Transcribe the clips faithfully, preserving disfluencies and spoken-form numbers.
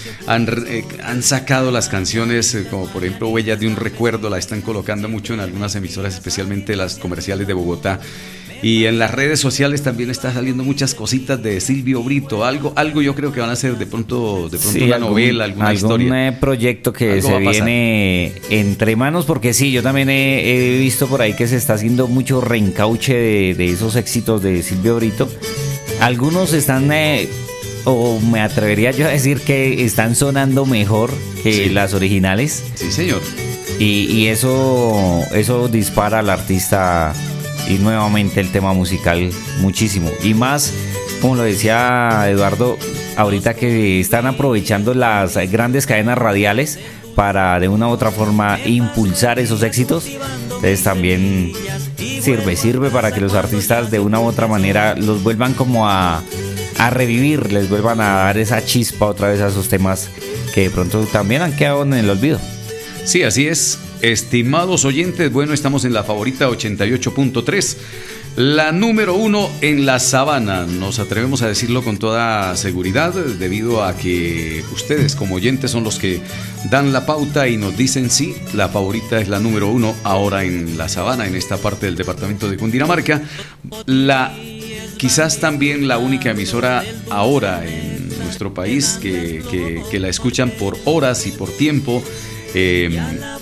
han, eh, han sacado las canciones, eh, como por ejemplo Huellas de un Recuerdo, la están colocando mucho en algunas emisoras, especialmente las comerciales de Bogotá. Y en las redes sociales también está saliendo muchas cositas de Silvio Brito, algo, algo yo creo que van a hacer de pronto, de pronto sí, una algún, novela, alguna algún historia. Algún proyecto que algo se viene entre manos, porque sí, yo también he, he visto por ahí que se está haciendo mucho reencauche de, de esos éxitos de Silvio Brito. Algunos están, eh, o me atrevería yo a decir que están sonando mejor que sí. las originales. Sí, señor. Y, y eso, eso dispara al artista. Y nuevamente el tema musical muchísimo. Y más, como lo decía Eduardo, ahorita que están aprovechando las grandes cadenas radiales para de una u otra forma impulsar esos éxitos. Entonces también sirve, sirve para que los artistas de una u otra manera los vuelvan como a, a revivir, les vuelvan a dar esa chispa otra vez a esos temas que de pronto también han quedado en el olvido. Sí, así es. Estimados oyentes, bueno, estamos en la favorita ochenta y ocho punto tres, la número uno en la sabana. Nos atrevemos a decirlo con toda seguridad debido a que ustedes como oyentes son los que dan la pauta y nos dicen sí, la favorita es la número uno ahora en la sabana, en esta parte del departamento de Cundinamarca. La, quizás también la única emisora ahora en nuestro país que, que, que la escuchan por horas y por tiempo. Eh,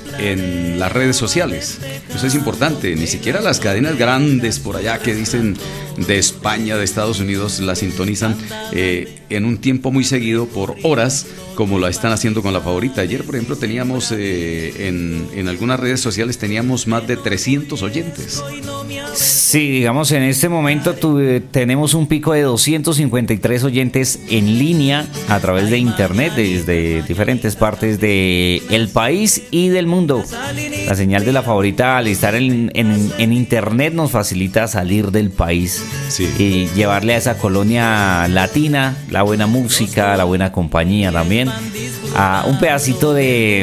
en las redes sociales. Eso es importante. Ni siquiera las cadenas grandes por allá que dicen de España, de Estados Unidos, la sintonizan eh, en un tiempo muy seguido por horas, como lo están haciendo con la favorita. Ayer, por ejemplo, teníamos eh, en, en algunas redes sociales teníamos más de trescientos oyentes. Sí, digamos, en este momento tuve, tenemos un pico de doscientos cincuenta y tres oyentes en línea a través de internet desde diferentes partes del país y del mundo. La señal de la favorita, al estar en, en, en internet, nos facilita salir del país, sí, y llevarle a esa colonia latina la buena música, la buena compañía también, a un pedacito de,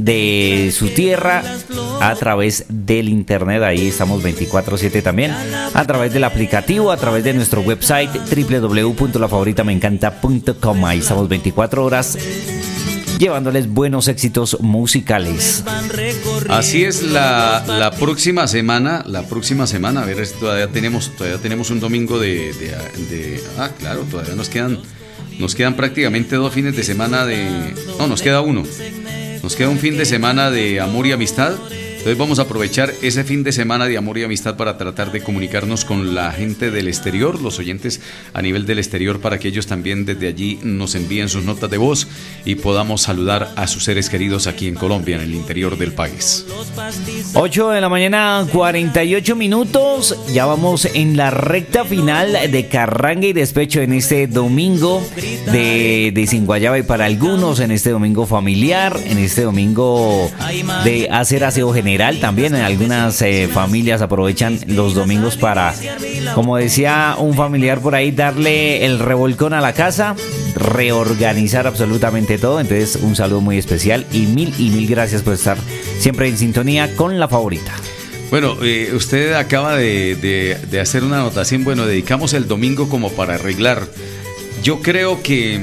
de su tierra a través del internet. Ahí estamos veinticuatro siete también, a través del aplicativo, a través de nuestro website doble u doble u doble u punto la favorita me encanta punto com. Ahí estamos veinticuatro horas llevándoles buenos éxitos musicales. Así es, la, la próxima semana, la próxima semana, a ver, todavía tenemos, todavía tenemos un domingo de, de, de ah, claro, todavía nos quedan, nos quedan prácticamente dos fines de semana de, no, nos queda uno, nos queda un fin de semana de amor y amistad. Entonces vamos a aprovechar ese fin de semana de amor y amistad para tratar de comunicarnos con la gente del exterior, los oyentes a nivel del exterior, para que ellos también desde allí nos envíen sus notas de voz y podamos saludar a sus seres queridos aquí en Colombia, en el interior del país. ocho de la mañana, cuarenta y ocho minutos. Ya vamos en la recta final de Carranga y Despecho en este domingo de, de Sin Guayaba, y para algunos en este domingo familiar, en este domingo de hacer aseo general. También en algunas eh, familias aprovechan los domingos para, como decía un familiar por ahí, darle el revolcón a la casa, reorganizar absolutamente todo. Entonces, un saludo muy especial y mil y mil gracias por estar siempre en sintonía con la favorita. Bueno, eh, usted acaba de, de, de hacer una anotación. Bueno, dedicamos el domingo como para arreglar. Yo creo que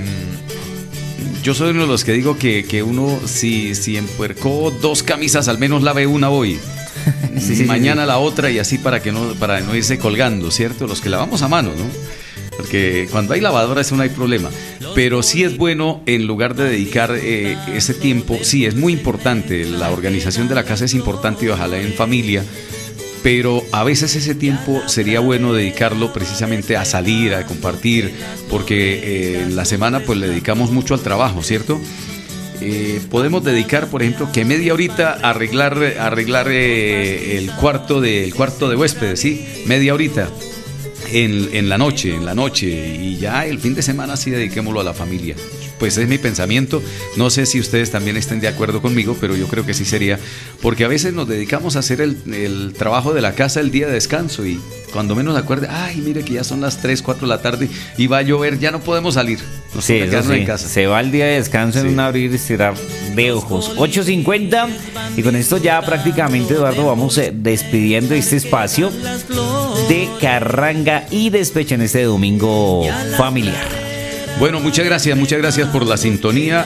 Yo soy uno de los que digo que, que uno, si, si empuercó dos camisas, al menos lave una hoy. Sí, sí, mañana sí. La otra, y así para que no, para no irse colgando, ¿cierto? Los que lavamos a mano, ¿no? Porque cuando hay lavadora eso no hay problema. Pero sí es bueno, en lugar de dedicar eh, ese tiempo, sí es muy importante. La organización de la casa es importante y ojalá en familia. Pero a veces ese tiempo sería bueno dedicarlo precisamente a salir, a compartir, porque eh, en la semana pues le dedicamos mucho al trabajo, ¿cierto? Eh, podemos dedicar, por ejemplo, que media horita a arreglar, arreglar eh, el cuarto de, el cuarto de huéspedes, ¿sí? Media horita en, en la noche, en la noche, y ya el fin de semana sí dediquémoslo a la familia. Pues es mi pensamiento. No sé si ustedes también estén de acuerdo conmigo, pero yo creo que sí sería, porque a veces nos dedicamos a hacer el, el trabajo de la casa el día de descanso, y cuando menos acuerde, ay, mire que ya son las tres, cuatro de la tarde y va a llover, ya no podemos salir. Nos sí, eso sí. En casa. Se va el día de descanso sí. En un abrir y cerrar de ojos. ocho cincuenta, y con esto ya prácticamente, Eduardo, vamos despidiendo este espacio de Carranga y Despecho en este domingo familiar. Bueno, muchas gracias, muchas gracias por la sintonía.